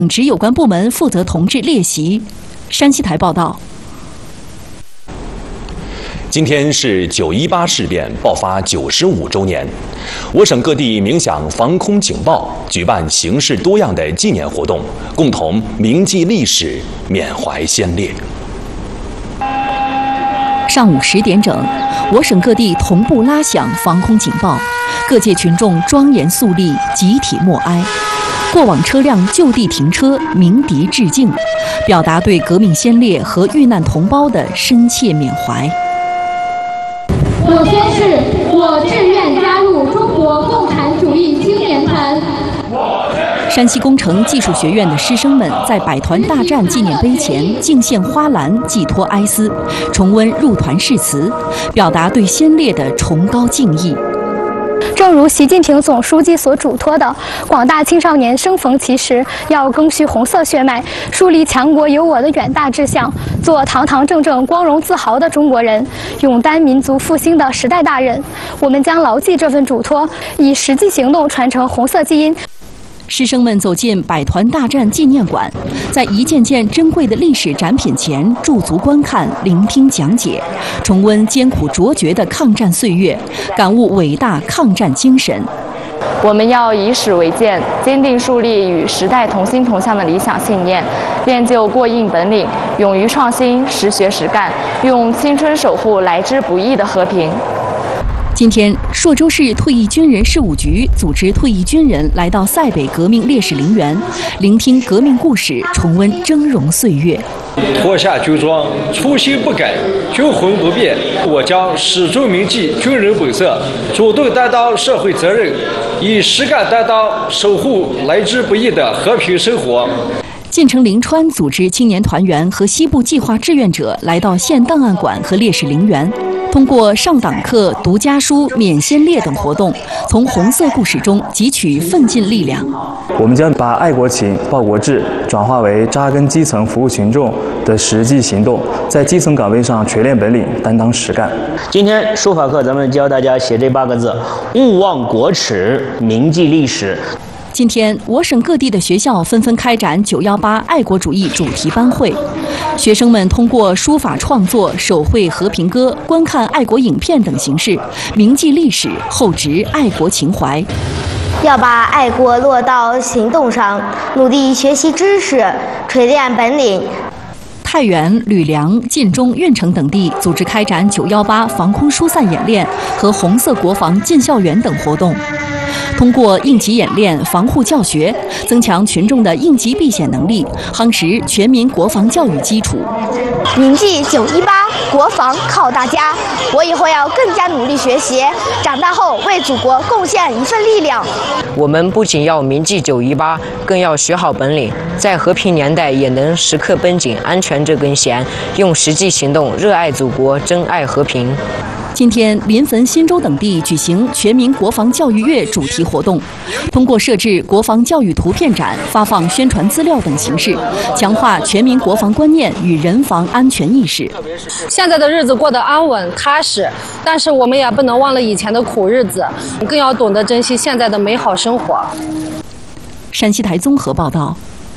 指有关部门负责同志列席。山西台报道。 今天是9·18事变爆发95周年，我省各地鸣响防空警报，举办形式多样的纪念活动，共同铭记历史，缅怀先烈。 上午10点整，我省各地同步拉响防空警报，各界群众庄严肃立，集体默哀。过往车辆就地停车，鸣笛致敬，表达对革命先烈和遇难同胞的深切缅怀。 我宣誓，我志愿加入中国共产主义青年团。 山西工程技术学院的师生们在百团大战纪念碑前敬献花篮，寄托哀思，重温入团誓词，表达对先烈的崇高敬意。 正如习近平总书记所嘱托的，广大青少年生逢其时，要赓续红色血脉，树立强国有我的远大志向，做堂堂正正、光荣自豪的中国人，勇担民族复兴的时代大任。我们将牢记这份嘱托，以实际行动传承红色基因。 师生们走进百团大战纪念馆，在一件件珍贵的历史展品前驻足观看、聆听讲解，重温艰苦卓绝的抗战岁月，感悟伟大抗战精神。 我们要以史为鉴，坚定树立与时代同心同向的理想信念，练就过硬本领，勇于创新，实学实干，用青春守护来之不易的和平。 今天，朔州市退役军人事务局组织退役军人来到塞北革命烈士陵园，聆听革命故事，重温峥嵘岁月。 脱下军装，初心不改，军魂不变。我将始终铭记军人本色，主动担当社会责任，以实干担当守护来之不易的和平生活。 晋城临川组织青年团员和西部计划志愿者来到县档案馆和烈士陵园，通过上党课、读家书、缅先烈等活动，从红色故事中汲取奋进力量。 我们将把爱国情、报国志转化为扎根基层、服务群众的实际行动，在基层岗位上锤炼本领，担当实干。 今天书法课咱们教大家写这8个字：勿忘国耻，铭记历史。 今天，我省各地的学校纷纷开展9·18爱国主义主题班会，学生们通过书法创作、手绘和平歌、观看爱国影片等形式，铭记历史，厚植爱国情怀。 要把爱国落到行动上，努力学习知识，锤炼本领。 太原、吕梁、晋中、运城等地组织开展9·18防空疏散演练和红色国防进校园等活动。通过应急演练、防护教学，增强群众的应急避险能力，夯实全民国防教育基础。 铭记9·18，国防靠大家。我以后要更加努力学习，长大后为祖国贡献一份力量。 我们不仅要铭记9·18，更要学好本领，在和平年代也能时刻绷紧安全这根弦，用实际行动热爱祖国，珍爱和平。 今天，临汾、忻州等地举行全民国防教育月主题活动，通过设置国防教育图片展、发放宣传资料等形式，强化全民国防观念与人防安全意识。 现在的日子过得安稳踏实，但是我们也不能忘了以前的苦日子，更要懂得珍惜现在的美好生活。 山西台综合报道。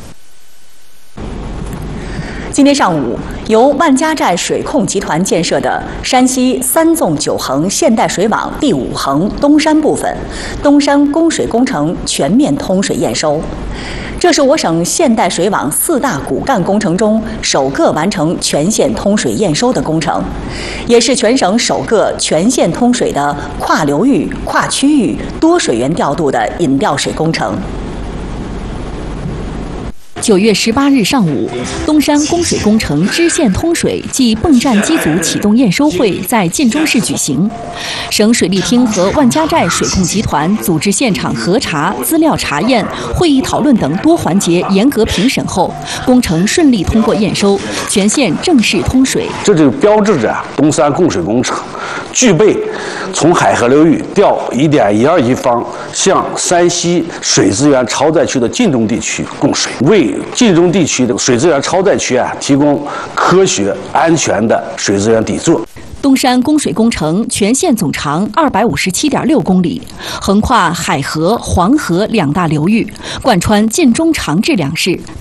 今天上午，由万家寨水控集团建设的山西3纵9横现代水网第5横东山部分，东山供水工程全面通水验收。这是我省现代水网4大骨干工程中首个完成全线通水验收的工程，也是全省首个全线通水的跨流域、跨区域多水源调度的引调水工程。9月18日上午，东山供水工程支线通水暨泵站机组启动验收会在晋中市举行。省水利厅和万家寨水控集团组织现场核查、资料查验、会议讨论等多环节严格评审后，工程顺利通过验收，全线正式通水。 这就标志着东山供水工程具备从海河流域调1.12亿方向山西水资源超载区的晋中地区供水，为晋中地区的水资源超载区提供科学安全的水资源底座。 东山供水工程全线总长257.6公里，横跨海河、黄河2大流域，贯穿晋中长治2市，